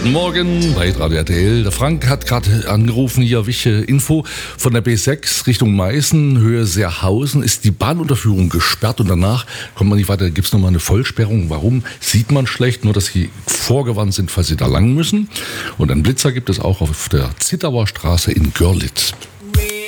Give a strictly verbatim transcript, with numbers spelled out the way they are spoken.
Guten Morgen bei Radio R T L. Der Frank hat gerade angerufen, hier wichtige Info. Von der B sechs Richtung Meißen, Höhe Seerhausen, ist die Bahnunterführung gesperrt und danach kommt man nicht weiter. Da gibt es nochmal eine Vollsperrung. Warum? Sieht man schlecht, nur dass sie vorgewarnt sind, falls sie da lang müssen. Und einen Blitzer gibt es auch auf der Zittauer Straße in Görlitz.